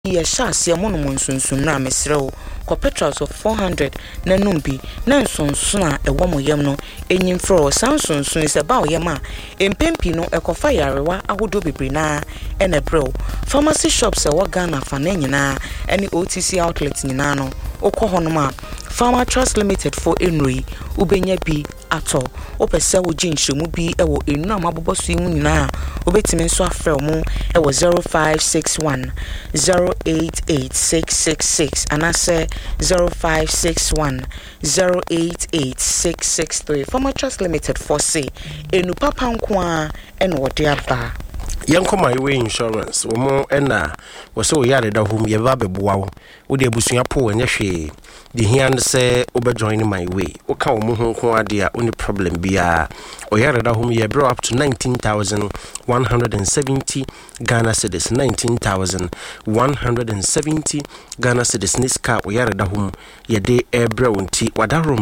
ye shasi amono monsunsun na mesrew ko petrol of 400 na numbi na nsonsun a ewo moyem no enyim fro sansunsun se ba oyem a empempi no ekofa yarewa ahodo bebre na ene brew pharmacy shops e wo Ghana fa na nyina ene OTC outlets nyina no okohonoma Pharma Trust Limited for Enri ubenya bi ato opese wo jinhwemu bi ewo enu amaboboso imu nyina obetimi nso afrɛ mo ewo 0561 088666 anase 0561 088663 Pharma Trust Limited for say enu papa nko a ene wode aba Yanko my way insurance wo ena wo se wo yare da hom ye ba beboa wo de abusua po enye hwe the hand say obe join my way wo ka wo ho nko ade a oni problem bia o yare da hom ye bro up to 19,170 Ghana cedis 19,170 Ghana cedis niska o yare da hom ye de ebra wonti wadaro